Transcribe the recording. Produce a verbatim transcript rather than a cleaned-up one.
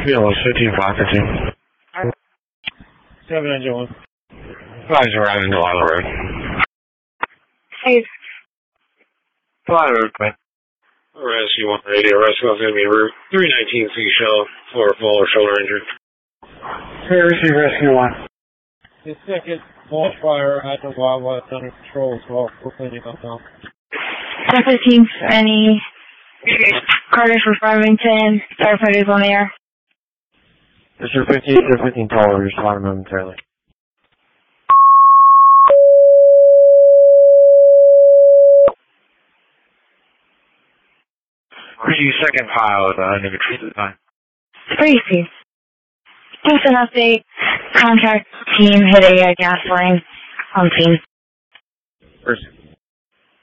Field is fifteen five fifteen. seven engine one. Flies around in Delilah Road. Hey. Delilah Road, man. Rescue one radio. Rescue is going to be route three nineteen Seashell. Floor full or shoulder injured. Hey, receive rescue one. The second launch fire at the wildlife under control as well. We're cleaning up now. ten fifteen for any Carter for Farmington. Firefighters on the air. Mister fifteen, Mister fifteen taller. We're just flying momentarily. Receive second pilot. Uh, nigga, treat the time. Receive. Just an update. Contact team hit a uh, gas line on scene. Receive.